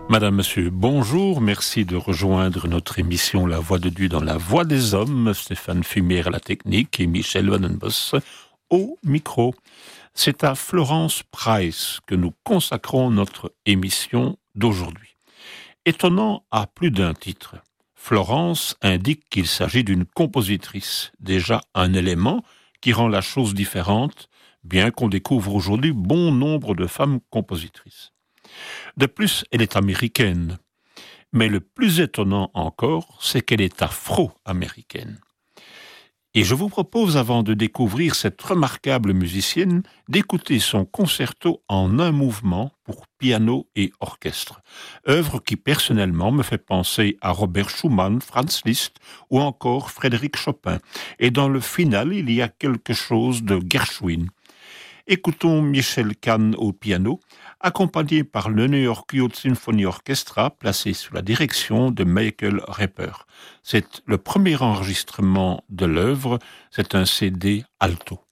Madame, Monsieur, bonjour. Merci de rejoindre notre émission La Voix de Dieu dans la Voix des Hommes. Stéphane Fumière à la technique et Michel Vandenbos au micro. C'est à Florence Price que nous consacrons notre émission d'aujourd'hui. Étonnant à plus d'un titre, Florence indique qu'il s'agit d'une compositrice, déjà un élément qui rend la chose différente, bien qu'on découvre aujourd'hui bon nombre de femmes compositrices. De plus, elle est américaine. Mais le plus étonnant encore, c'est qu'elle est afro-américaine. Et je vous propose, avant de découvrir cette remarquable musicienne, d'écouter son concerto en un mouvement pour piano et orchestre. Œuvre qui personnellement me fait penser à Robert Schumann, Franz Liszt ou encore Frédéric Chopin. Et dans le final, il y a quelque chose de Gershwin. Écoutons Michel Kahn au piano, accompagné par le New York Youth Symphony Orchestra, placé sous la direction de Michael Rapper. C'est le premier enregistrement de l'œuvre, c'est un CD alto.